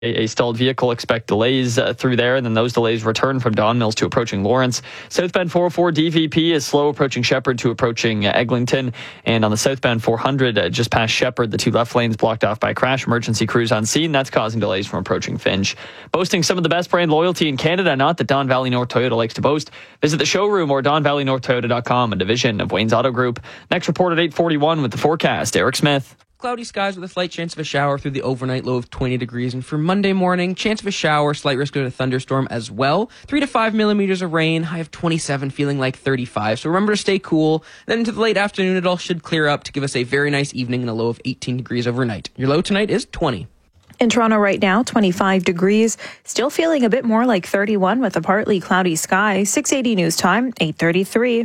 A stalled vehicle, expect delays through there, and then those delays return from Don Mills to approaching Lawrence. Southbound 404 DVP is slow approaching Shepherd to approaching Eglinton, and on the southbound 400 just past Shepherd, the two left lanes blocked off by a crash. Emergency crews on scene. That's causing delays from approaching Finch. Boasting some of the best brand loyalty in Canada, not that Don Valley North Toyota likes to boast. Visit the showroom or DonValleyNorthToyota.com, a division of Wayne's Auto Group. Next report at 8:41 with the forecast. Eric Smith. Cloudy skies with a slight chance of a shower through the overnight low of 20 degrees. And for Monday morning, chance of a shower, slight risk of a thunderstorm as well. 3 to 5 millimeters of rain, high of 27, feeling like 35. So remember to stay cool. Then into the late afternoon, it all should clear up to give us a very nice evening and a low of 18 degrees overnight. Your low tonight is 20. In Toronto right now, 25 degrees. Still feeling a bit more like 31 with a partly cloudy sky. 680 news time, 8:33.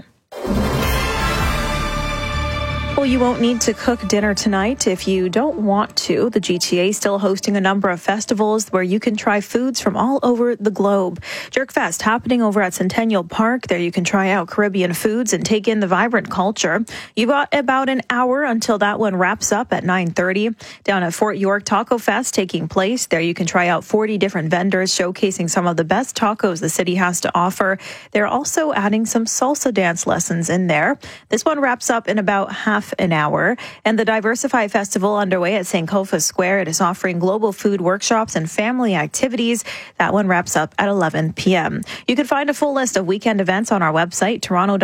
Well, you won't need to cook dinner tonight if you don't want to. The GTA is still hosting a number of festivals where you can try foods from all over the globe. Jerkfest happening over at Centennial Park. There you can try out Caribbean foods and take in the vibrant culture. You've got about an hour until that one wraps up at 9:30. Down at Fort York, Taco Fest taking place. There you can try out 40 different vendors showcasing some of the best tacos the city has to offer. They're also adding some salsa dance lessons in there. This one wraps up in about half an hour. And the Diversify Festival underway at Sankofa Square. It is offering global food workshops and family activities. That one wraps up at 11 p.m. You can find a full list of weekend events on our website,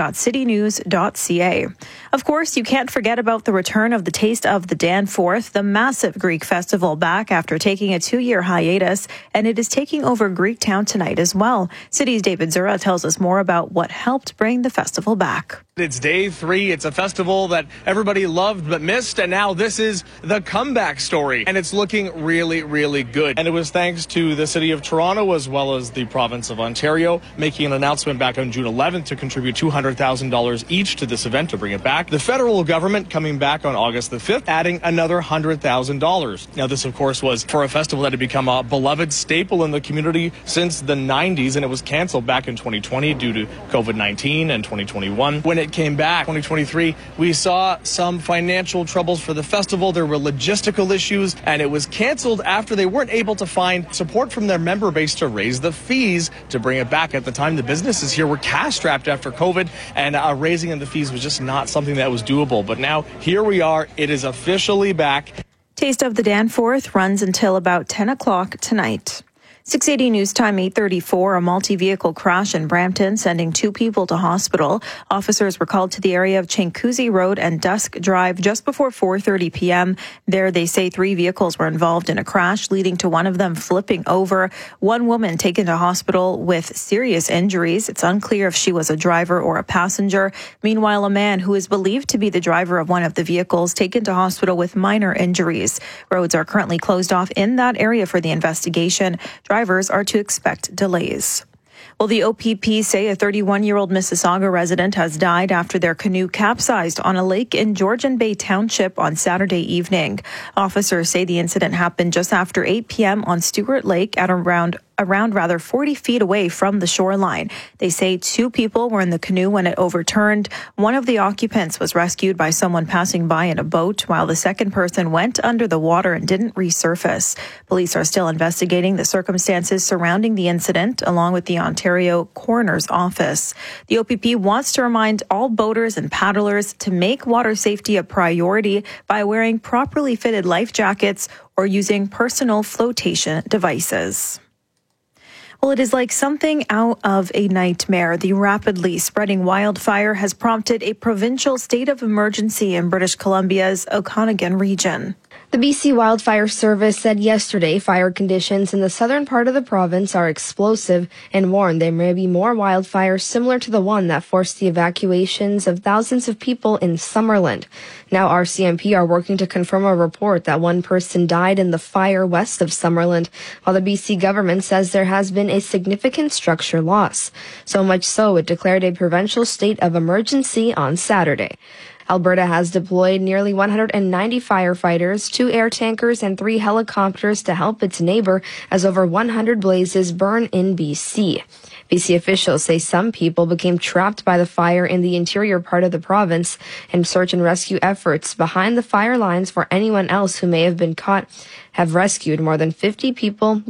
toronto.citynews.ca. Of course, you can't forget about the return of the Taste of the Danforth, the massive Greek festival back after taking a 2-year hiatus, and it is taking over Greektown tonight as well. City's David Zura tells us more about what helped bring the festival back. It's day 3. It's a festival that everybody loved but missed, and now this is the comeback story, and it's looking really, really good. And it was thanks to the City of Toronto as well as the Province of Ontario making an announcement back on June 11th to contribute $200,000 each to this event to bring it back. The federal government coming back on August the 5th, adding another $100,000. Now, this, of course, was for a festival that had become a beloved staple in the community since the 90s, and it was canceled back in 2020 due to COVID-19 and 2021. When it came back, 2023, we saw some financial troubles for the festival. There were logistical issues, and it was canceled after they weren't able to find support from their member base to raise the fees to bring it back. At the time, the businesses here were cash-strapped after COVID, and raising of the fees was just not something that was doable. But now, here we are. It is officially back. Taste of the Danforth runs until about 10 o'clock tonight. 680 news time, 8:34. A multi-vehicle crash in Brampton, sending 2 people to hospital. Officers were called to the area of Chinguacousy Road and Dusk Drive just before 4:30 p.m. There, they say 3 vehicles were involved in a crash, leading to one of them flipping over. One woman taken to hospital with serious injuries. It's unclear if she was a driver or a passenger. Meanwhile, a man who is believed to be the driver of one of the vehicles taken to hospital with minor injuries. Roads are currently closed off in that area for the investigation. Drivers are to expect delays. Well, the OPP say a 31-year-old Mississauga resident has died after their canoe capsized on a lake in Georgian Bay Township on Saturday evening. Officers say the incident happened just after 8 p.m. on Stewart Lake at around 40 feet away from the shoreline. They say 2 people were in the canoe when it overturned. One of the occupants was rescued by someone passing by in a boat, while the second person went under the water and didn't resurface. Police are still investigating the circumstances surrounding the incident, along with the Ontario Coroner's Office. The OPP wants to remind all boaters and paddlers to make water safety a priority by wearing properly fitted life jackets or using personal flotation devices. Well, it is like something out of a nightmare. The rapidly spreading wildfire has prompted a provincial state of emergency in British Columbia's Okanagan region. The BC Wildfire Service said yesterday fire conditions in the southern part of the province are explosive and warned there may be more wildfires similar to the one that forced the evacuations of thousands of people in Summerland. Now RCMP are working to confirm a report that one person died in the fire west of Summerland, while the BC government says there has been a significant structure loss. So much so it declared a provincial state of emergency on Saturday. Alberta has deployed nearly 190 firefighters, 2 air tankers, and 3 helicopters to help its neighbor as over 100 blazes burn in BC. BC officials say some people became trapped by the fire in the interior part of the province, and search and rescue efforts behind the fire lines for anyone else who may have been caught have rescued more than 50 people